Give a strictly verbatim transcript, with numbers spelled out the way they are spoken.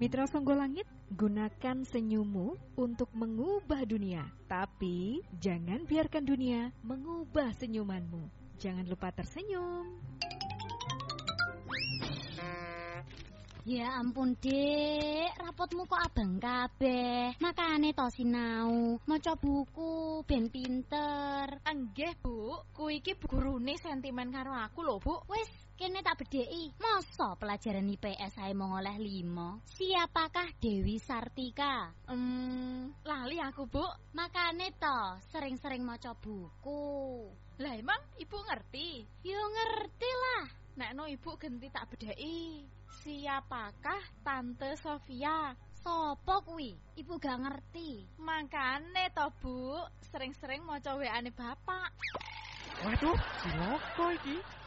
Mitra Songgolangit, gunakan senyummu untuk mengubah dunia. Tapi jangan biarkan dunia mengubah senyumanmu. Jangan lupa tersenyum. Ya ampun dek, rapotmu kok abang kabeh. Makane to sinau, maca buku ben pinter. Enggih bu, ku iki gurune sentimen karo aku lho bu. Wis kene tak bedheki. Masa pelajaran I P S ae mung oleh lima? Siapakah Dewi Sartika? Hmm, lali aku bu. Makane to sering-sering maca buku. Lah emang ibu ngerti? Yo ngerti lah. Nek no ibu genti tak bedheki. Siapakah Tante Sofia? Sopo kuwi? Ibu gak ngerti. Makane to bu, sering-sering maca W A-ne bapak. Waduh, cilaka iki.